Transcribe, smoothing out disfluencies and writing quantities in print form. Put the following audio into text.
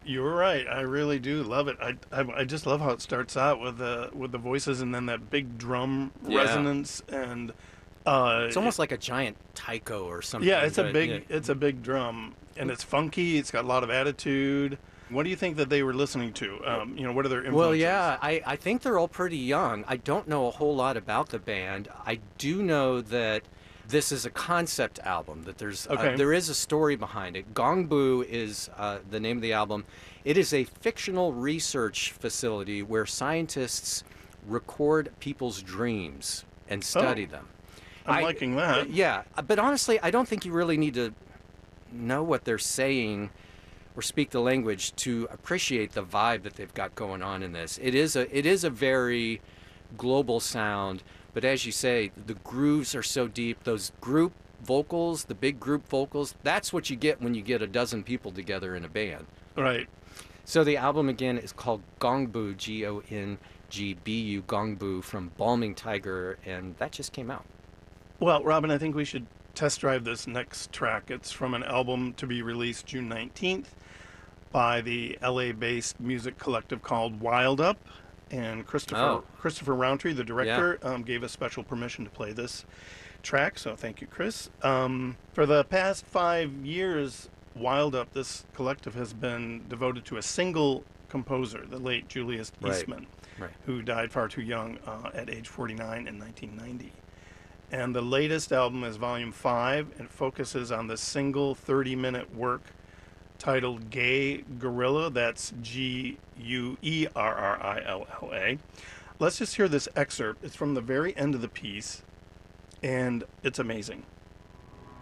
You're right. I really do love it. I just love how it starts out with the voices and then that big drum Yeah. resonance and uh It's almost like a giant taiko or yeah, something, but yeah. it's a big drum and it's funky. It's got a lot of attitude. What do you think that they were listening to? What are their Well, influences? yeah, I think they're all pretty young. I don't know a whole lot about the band. I do know that this is a concept album, that Okay. there is a story behind it. Gongbu is the name of the album. It is a fictional research facility where scientists record people's dreams and Oh, study them. I'm liking that. Yeah, but honestly, I don't think you really need to know what they're saying or speak the language to appreciate the vibe that they've got going on in this. It is a very global sound, but as you say, the grooves are so deep. Those group vocals, the big group vocals, that's what you get when you get a dozen people together in a band. Right. So the album again is called Gongbu, Gongbu, Gongbu from Balming Tiger, and that just came out. Well, Robin, I think we should test drive this next track. It's from an album to be released June 19th by the LA-based music collective called Wild Up, and Oh, Christopher Roundtree, the yeah. director, gave us special permission to play this track. So thank you, Chris. For the past 5 years, Wild Up, this collective has been devoted to a single composer, the late Julius Right. Eastman, Right. who died far too young at age 49 in 1990. And the latest album is Volume 5 and focuses on the single 30-minute work titled Gay Gorilla. That's Guerrilla. Let's just hear this excerpt. It's from the very end of the piece, and it's amazing.